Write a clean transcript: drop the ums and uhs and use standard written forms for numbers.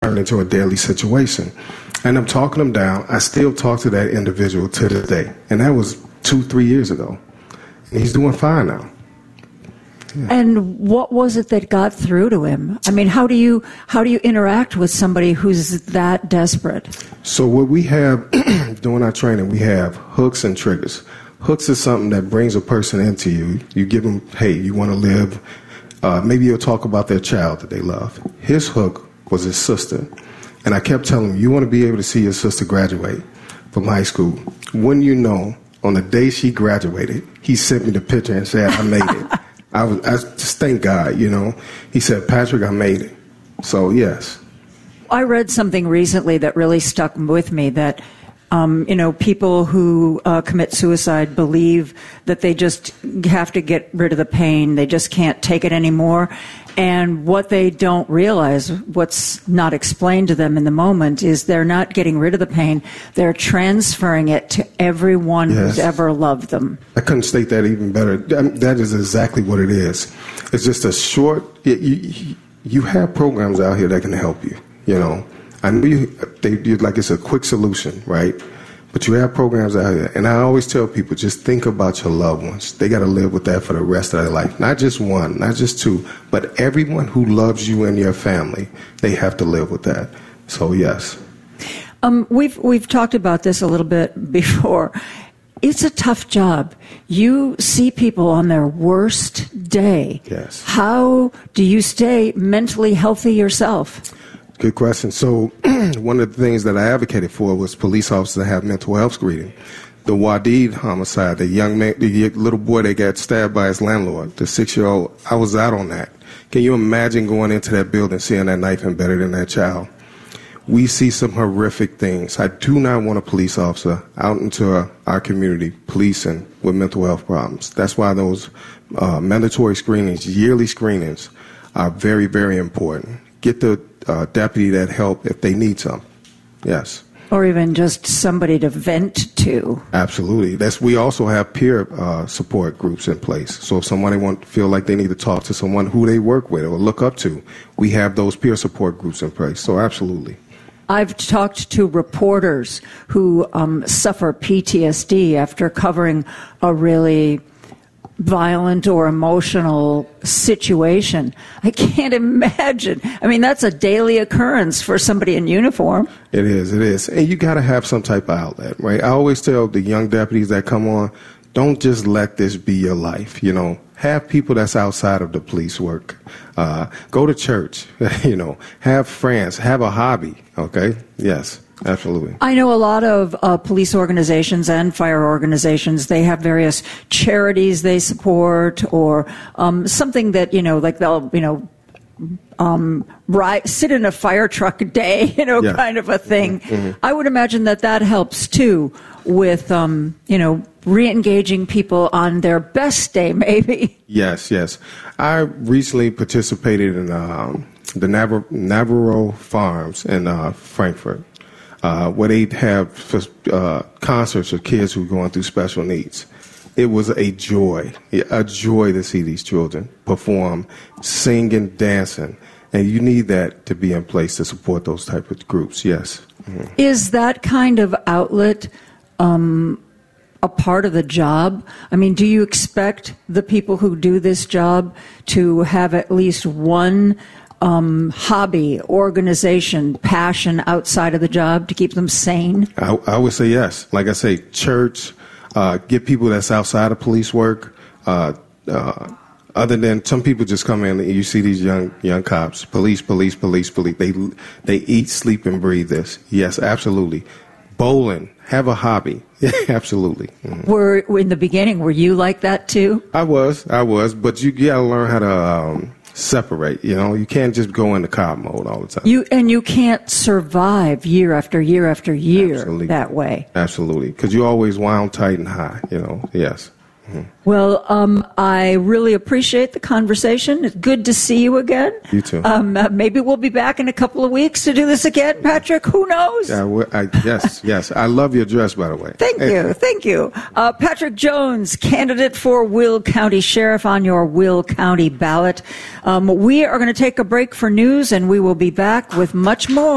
turned into a deadly situation. And I'm talking him down. I still talk to that individual to this day. And that was 2-3 years ago. And he's doing fine now. Yeah. And what was it that got through to him? I mean, how do you interact with somebody who's that desperate? So what we have during our training, we have hooks and triggers. Hooks is something that brings a person into you. You give them, hey, you want to live. Maybe you'll talk about their child that they love. His hook was his sister. And I kept telling him, you want to be able to see your sister graduate from high school. When you know, on the day she graduated, he sent me the picture and said, I made it. I just thank God, you know. He said, Patrick, I made it. So, yes. I read something recently that really stuck with me, that, people who commit suicide believe that they just have to get rid of the pain. They just can't take it anymore. And what they don't realize, what's not explained to them in the moment, is they're not getting rid of the pain. They're transferring it to everyone who's ever loved them. I couldn't state that even better. That is exactly what it is. It's just a short... You have programs out here that can help you, you know. I know like it's a quick solution, right? But you have programs out here. And I always tell people, just think about your loved ones. They got to live with that for the rest of their life. Not just one, not just two, but everyone who loves you and your family, they have to live with that. So, yes. We've talked about this a little bit before. It's a tough job. You see people on their worst day. Yes. How do you stay mentally healthy yourself? Good question. So one of the things that I advocated for was police officers to have mental health screening. The Wadid homicide, the young man, the little boy that got stabbed by his landlord, the 6-year-old, I was out on that. Can you imagine going into that building, seeing that knife embedded in that child? We see some horrific things. I do not want a police officer out into our community policing with mental health problems. That's why those mandatory screenings, yearly screenings, are very, very important. Get the deputy that help if they need some. Yes. Or even just somebody to vent to. Absolutely. We also have peer support groups in place. So if somebody feel like they need to talk to someone who they work with or look up to, we have those peer support groups in place. So absolutely. I've talked to reporters who suffer PTSD after covering a really violent or emotional situation. I can't imagine. I mean, that's a daily occurrence for somebody in uniform. It is. And you got to have some type of outlet, right? I always tell the young deputies that come on, don't just let this be your life, you know. Have people that's outside of the police work. Go to church, you know. Have friends. Have a hobby, okay? Yes. Absolutely. I know a lot of police organizations and fire organizations, they have various charities they support, or something that, like they'll, sit in a fire truck a day, kind of a thing. Mm-hmm. I would imagine that helps too with, re-engaging people on their best day, maybe. Yes. I recently participated in the Navarro Farms in Frankfurt. Where they have concerts of kids who are going through special needs. It was a joy to see these children perform, singing, dancing. And you need that to be in place to support those type of groups, yes. Mm-hmm. Is that kind of outlet a part of the job? I mean, do you expect the people who do this job to have at least one hobby, organization, passion outside of the job to keep them sane? I would say yes. Like I say, church, get people that's outside of police work. Other than some people just come in and you see these young cops, police. They eat, sleep, and breathe this. Yes, absolutely. Bowling, have a hobby. Absolutely. Mm-hmm. In the beginning, were you like that too? I was, but you got to learn how to separate. You can't just go into cop mode all the time. You can't survive year after year after year Absolutely. That way. Absolutely, because you're always wound tight and high. Yes. Mm-hmm. Well, I really appreciate the conversation. It's good to see you again. You too. Maybe we'll be back in a couple of weeks to do this again, Patrick. Who knows? Yes. I love your dress, by the way. Thank you. Patrick Jones, candidate for Will County Sheriff on your Will County ballot. We are going to take a break for news, and we will be back with much more.